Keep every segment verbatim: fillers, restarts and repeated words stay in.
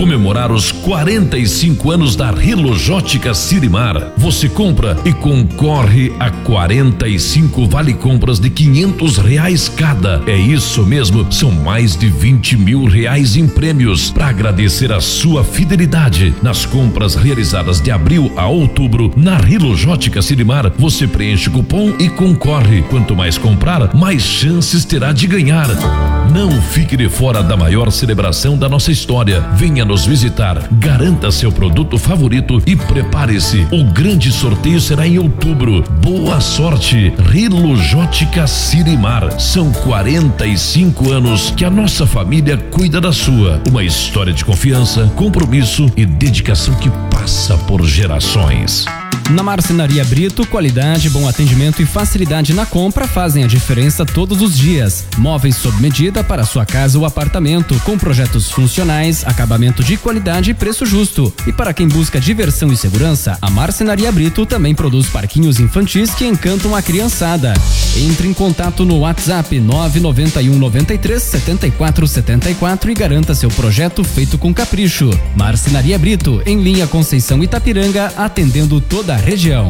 comemorar os quarenta e cinco anos da Rilojótica Sirimar. Você compra e concorre a quarenta e cinco vale compras de quinhentos reais cada. É isso mesmo, são mais de vinte mil reais em prêmios. Para agradecer a sua fidelidade nas compras realizadas de abril a outubro na Rilojótica Sirimar, você preenche o cupom e concorre. Quanto mais comprar, mais chances terá de ganhar. Não fique de fora da maior celebração da nossa história. Venha nos visitar, garanta seu produto favorito e prepare-se. O grande sorteio será em outubro. Boa sorte, Rilojótica Sirimar. São quarenta e cinco anos que a nossa família cuida da sua. Uma história de confiança, compromisso e dedicação que passa por gerações. Na Marcenaria Brito, qualidade, bom atendimento e facilidade na compra fazem a diferença todos os dias. Móveis sob medida para sua casa ou apartamento, com projetos funcionais, acabamento de qualidade e preço justo. E para quem busca diversão e segurança, a Marcenaria Brito também produz parquinhos infantis que encantam a criançada. Entre em contato no WhatsApp nove nove um nove três sete quatro sete quatro e garanta seu projeto feito com capricho. Marcenaria Brito, em linha Conceição Itapiranga, atendendo toda a região.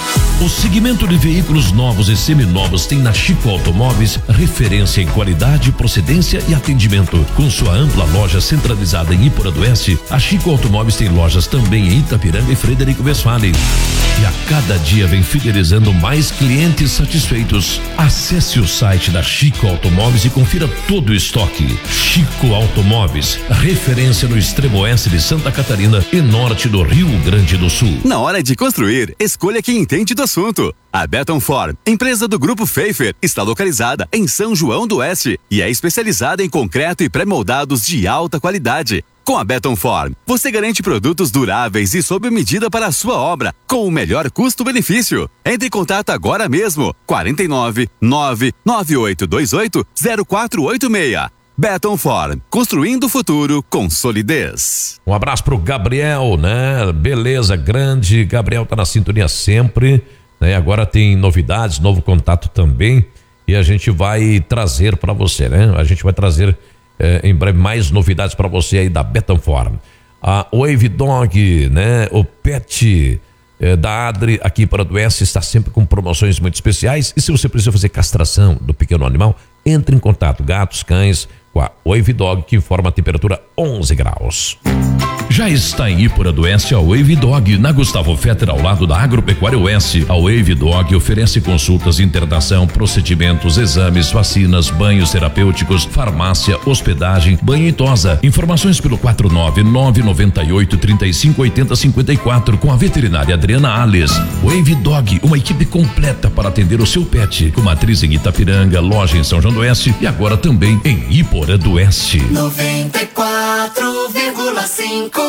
O segmento de veículos novos e seminovos tem na Chico Automóveis referência em qualidade, procedência e atendimento. Com sua ampla loja centralizada em Iporã do Oeste, a Chico Automóveis tem lojas também em Itapiranga e Frederico Westphalen. E a cada dia vem fidelizando mais clientes satisfeitos. Acesse o site da Chico Automóveis e confira todo o estoque. Chico Automóveis, referência no extremo oeste de Santa Catarina e norte do Rio Grande do Sul. Na hora de construir, escolha quem entende do assunto. A Beton Form, empresa do Grupo Pfeiffer, está localizada em São João do Oeste e é especializada em concreto e pré-moldados de alta qualidade. Com a Beton Form, você garante produtos duráveis e sob medida para a sua obra, com o melhor custo-benefício. Entre em contato agora mesmo, quarenta e nove, nove nove oito dois oito, zero quatro oito seis. Beton Form, construindo o futuro com solidez. Um abraço pro Gabriel, né? Beleza, grande. Gabriel tá na sintonia sempre, né? Agora tem novidades, novo contato também e a gente vai trazer para você, né? A gente vai trazer eh, em breve mais novidades para você aí da Beton Form. A Wave Dog, né? O pet eh, da Adri aqui para o Oeste está sempre com promoções muito especiais e se você precisa fazer castração do pequeno animal, entre em contato, gatos, cães, com a Wave Dog, que informa a temperatura onze graus. Já está em Iporã do Oeste a Wave Dog, na Gustavo Fetter, ao lado da Agropecuária Oeste. A Wave Dog oferece consultas, internação, procedimentos, exames, vacinas, banhos terapêuticos, farmácia, hospedagem, banho e tosa. Informações pelo quatro nove nove nove oito, três cinco oito zero cinco quatro com a veterinária Adriana Alves. Wave Dog, uma equipe completa para atender o seu pet, com matriz em Itapiranga, loja em São João do Oeste e agora também em Iporã do Oeste. noventa e quatro vírgula cinco.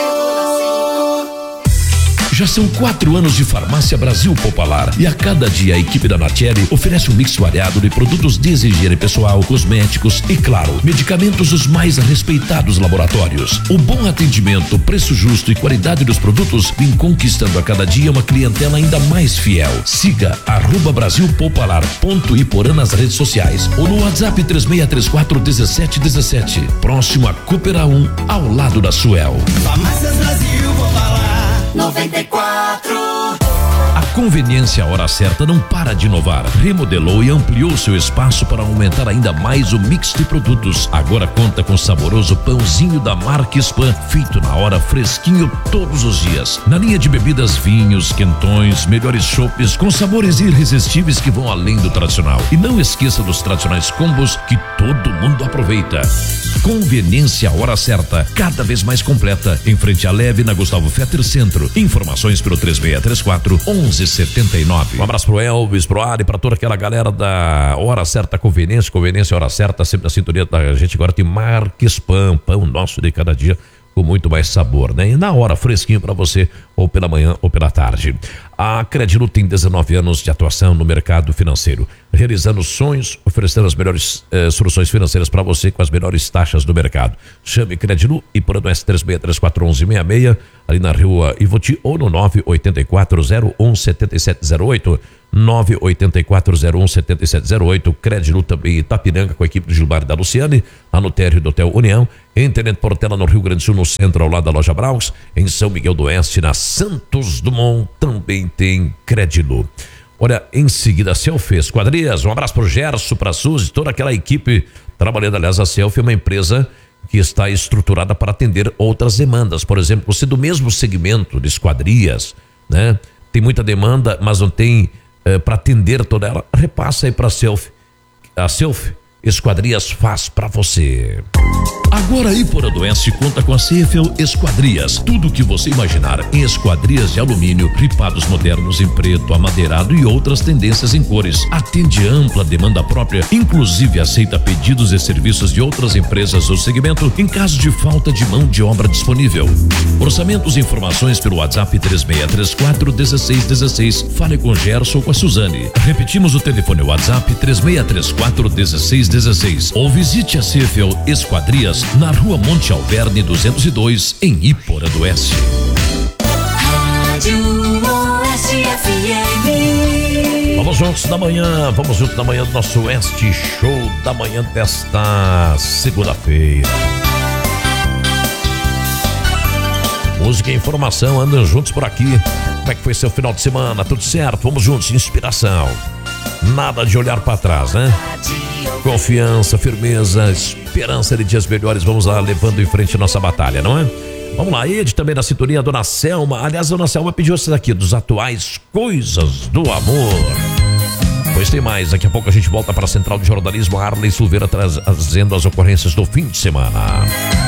Já são quatro anos de Farmácia Brasil Popular e a cada dia a equipe da Natieri oferece um mix variado de produtos de higiene pessoal, cosméticos e, claro, medicamentos dos mais respeitados laboratórios. O bom atendimento, preço justo e qualidade dos produtos vem conquistando a cada dia uma clientela ainda mais fiel. Siga arroba Brasil Popular ponto Iporã nas redes sociais ou no WhatsApp três seis três quatro um sete um sete. Próximo a Coopera um, ao lado da Suel. Farmácias Brasil Popular noventa e quatro. A Conveniência Hora Certa não para de inovar. Remodelou e ampliou seu espaço para aumentar ainda mais o mix de produtos. Agora conta com saboroso pãozinho da marca Spam, feito na hora, fresquinho todos os dias. Na linha de bebidas, vinhos, quentões, melhores chopes com sabores irresistíveis que vão além do tradicional. E não esqueça dos tradicionais combos que todo mundo aproveita. Conveniência Hora Certa, cada vez mais completa, em frente à Leve, na Gustavo Fetter Centro. Informações pelo três seis três quatro um um sete nove. Um abraço pro Elvis, pro Ari, pra toda aquela galera da Hora Certa Conveniência, Conveniência Hora Certa, sempre na sintonia da gente. Agora tem Marques Pão, pão nosso de cada dia, com muito mais sabor, né? E na hora, fresquinho para você, ou pela manhã ou pela tarde. A Credilu tem dezenove anos de atuação no mercado financeiro, realizando sonhos, oferecendo as melhores eh, soluções financeiras para você com as melhores taxas do mercado. Chame Credilu e por no S três seis três quatro um um seis seis, ali na rua Ivoti, ou no nove oito quatro zero um sete sete zero oito. nove oito quatro zero um sete sete zero oito. Credilu também Itapiranga com a equipe do Gilmar e da Luciane, lá no térreo do Hotel União. Internet Portela no Rio Grande do Sul, no centro, ao lado da loja Braus. Em São Miguel do Oeste, na Santos Dumont, também tem Credilu. Olha, em seguida, a Selfie Esquadrias. Um abraço pro Gerson, pra Suzy, toda aquela equipe trabalhando. Aliás, a Selfie é uma empresa que está estruturada para atender outras demandas. Por exemplo, você do mesmo segmento de esquadrias, né? Tem muita demanda, mas não tem eh, para atender toda ela. Repassa aí para a Selfie. A Selfie Esquadrias faz para você. Agora a Ipora do Oeste conta com a Cefel Esquadrias. Tudo o que você imaginar em esquadrias de alumínio, ripados modernos em preto, amadeirado e outras tendências em cores. Atende ampla demanda própria, inclusive aceita pedidos e serviços de outras empresas do segmento em caso de falta de mão de obra disponível. Orçamentos e informações pelo WhatsApp três seis três quatro um seis um seis. Fale com Gerson ou com a Suzane. Repetimos o telefone WhatsApp três seis três quatro um seis um seis. Ou visite a Cefel Esquadrias na Rua Monte Alverne duzentos e dois, em Ipora do Oeste. Rádio Oeste F M. Vamos juntos na manhã, vamos juntos na manhã do nosso Oeste Show da manhã desta segunda-feira. Música e informação andam juntos por aqui. Como é que foi seu final de semana? Tudo certo? Vamos juntos, inspiração. Nada de olhar para trás, né? Confiança, firmeza, esperança de dias melhores. Vamos lá, levando em frente a nossa batalha, não é? Vamos lá, Ed também na sintonia, a Dona Selma. Aliás, a Dona Selma pediu essas aqui, dos atuais Coisas do Amor. Pois tem mais, daqui a pouco a gente volta para a Central de Jornalismo. Arley Silveira trazendo as ocorrências do fim de semana.